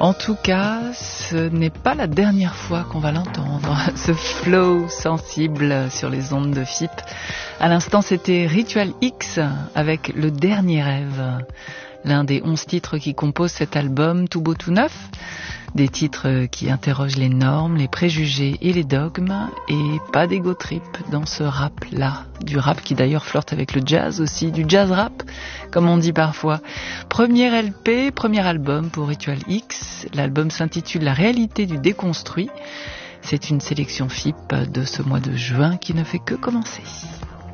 En tout cas, ce n'est pas la dernière fois qu'on va l'entendre, ce flow sensible sur les ondes de FIP. À l'instant, c'était Ritual X avec Le Dernier Rêve, l'un des 11 titres qui composent cet album tout beau tout neuf. Des titres qui interrogent les normes, les préjugés et les dogmes, et pas d'ego trip dans ce rap-là. Du rap qui d'ailleurs flirte avec le jazz aussi, du jazz rap, comme on dit parfois. Premier LP, premier album pour Ritual X. L'album s'intitule La réalité du déconstruit. C'est une sélection FIP de ce mois de juin qui ne fait que commencer.